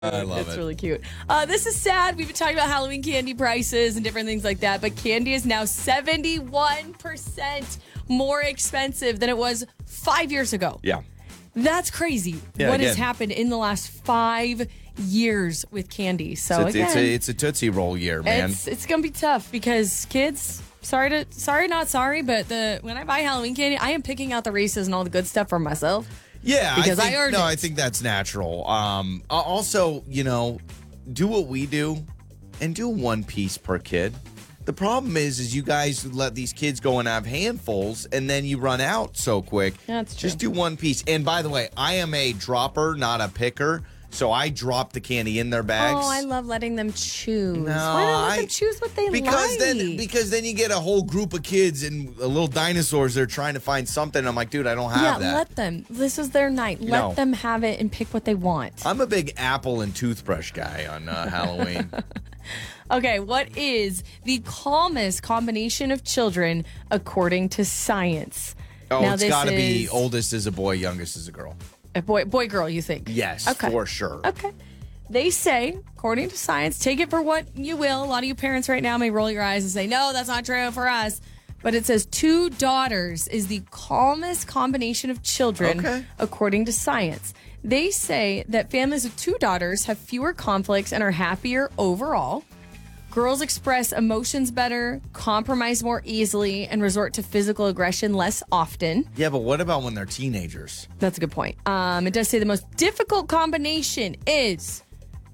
I love It's it. really cute. This is sad. We've been talking about Halloween candy prices and different things like that, but candy is now 71% more expensive than it was 5 years ago. Yeah. That's crazy. Yeah, what has again. happened in the last 5 years with candy. So It's a Tootsie Roll year, man. it's gonna be tough because kids. Sorry, not sorry, but when I buy Halloween candy, I am picking out the Reese's and all the good stuff for myself. Yeah, Because I think, earned no, it. I think that's natural. Also, do what we do and do one piece per kid. The problem is you guys let these kids go and have handfuls, and then you run out so quick. That's true. Just do one piece. And by the way, I am a dropper, not a picker, so I drop the candy in their bags. Oh, I love letting them choose. No, Why not let them choose what they because like? because then you get a whole group of kids and little dinosaurs. They're trying to find something. I'm like, dude, I don't have that. Let them. This is their night. No. Let them have it and pick what they want. I'm a big apple and toothbrush guy on Halloween. Okay, what is the calmest combination of children according to science? Oh, Now, it's this got to be is oldest is a boy, youngest is a girl. a boy, girl. You think? Yes, Okay. for sure. Okay. They say, according to science, take it for what you will. A lot of you parents right now may roll your eyes and say, no, that's not true for us. But it says 2 daughters is the calmest combination of children, Okay. according to science. They say that families with 2 daughters have fewer conflicts and are happier overall. Girls express emotions better, compromise more easily, and resort to physical aggression less often. Yeah, but what about when they're teenagers? That's a good point. It does say the most difficult combination is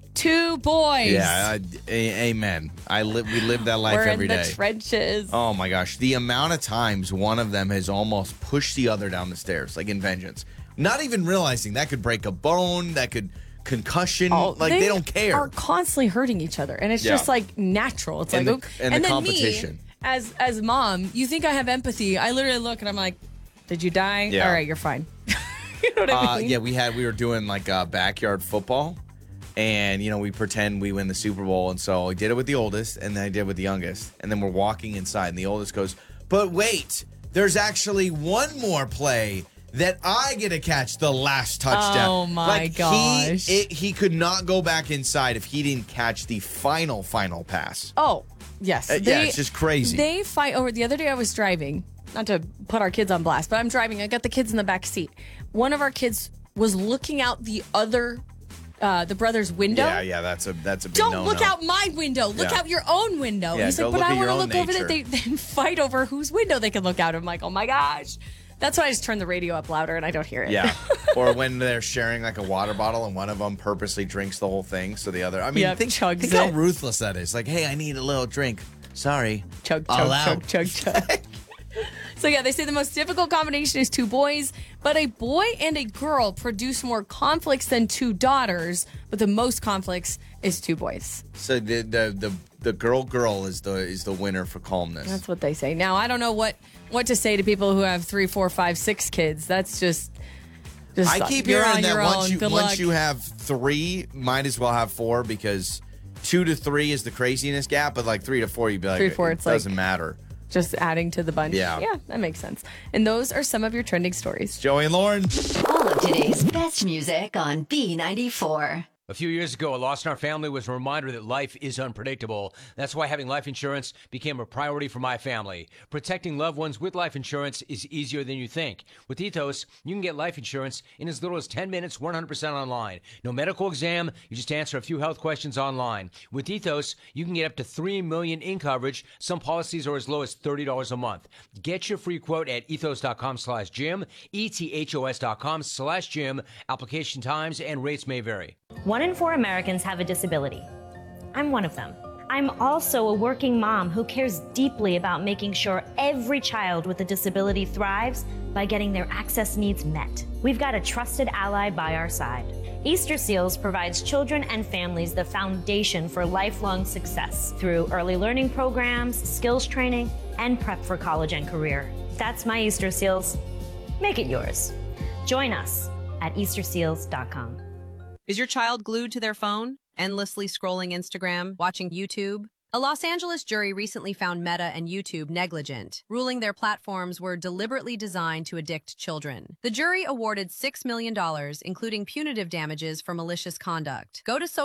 2 boys. Yeah, amen. We live that life We're every in the day. trenches. Oh my gosh, the amount of times one of them has almost pushed the other down the stairs, like in vengeance, not even realizing that could break a bone, that could concussion. They don't care. Are constantly hurting each other, and it's Yeah. just like natural. It's And like the- and the then competition. me, as mom, you think I have empathy? I literally look and I'm like, "Did you die? Yeah. All right, you're fine." You know what I mean? Yeah, we were doing like backyard football, and we pretend we win the Super Bowl, and so I did it with the oldest, and then I did it with the youngest, and then we're walking inside, and the oldest goes, "But wait, there's actually one more play that I get to catch the last touchdown." Oh, my gosh. He could not go back inside if he didn't catch the final pass. Oh, yes. Yeah, it's just crazy. They fight over. The other day I was driving, not to put our kids on blast, but I'm driving. I got the kids in the back seat. One of our kids was looking out the brother's window. Yeah, that's a big Don't no-no. look out my window. Look Yeah. out your own window. Yeah, He's go like, but look I at want your to own look over there. nature. They fight over whose window they can look out. I'm like, oh my gosh. That's why I just turn the radio up louder and I don't hear it. Yeah. Or when they're sharing like a water bottle and one of them purposely drinks the whole thing, so the other. I mean, Yeah, think chugs how it. ruthless that is. Like, hey, I need a little drink. Sorry. Chug, All chug, out. chug, chug, chug. So yeah, they say the most difficult combination is 2 boys, but a boy and a girl produce more conflicts than 2 daughters, but the most conflicts is 2 boys. So the girl is the winner for calmness. That's what they say. Now I don't know what to say to people who have 3, 4, 5, 6 kids. That's just I keep you're hearing on that your own. Good once luck. you have 3, might as well have 4 because 2 to 3 is the craziness gap, but like 3 to 4, you'd be like, 3 to 4, it it's like- doesn't matter. Just adding to the bunch. Yeah. Yeah, that makes sense. And those are some of your trending stories. Joey and Lauren. All of today's best music on B94. A few years ago, a loss in our family was a reminder that life is unpredictable. That's why having life insurance became a priority for my family. Protecting loved ones with life insurance is easier than you think. With Ethos, you can get life insurance in as little as 10 minutes, 100% online. No medical exam, you just answer a few health questions online. With Ethos, you can get up to $3 million in coverage. Some policies are as low as $30 a month. Get your free quote at ethos.com/Jim, ethos.com/Jim. Application times and rates may vary. 1 in 4 Americans have a disability. I'm one of them. I'm also a working mom who cares deeply about making sure every child with a disability thrives by getting their access needs met. We've got a trusted ally by our side. Easter Seals provides children and families the foundation for lifelong success through early learning programs, skills training, and prep for college and career. That's my Easter Seals. Make it yours. Join us at easterseals.com. Is your child glued to their phone, endlessly scrolling Instagram, watching YouTube? A Los Angeles jury recently found Meta and YouTube negligent, ruling their platforms were deliberately designed to addict children. The jury awarded $6 million, including punitive damages for malicious conduct. Go to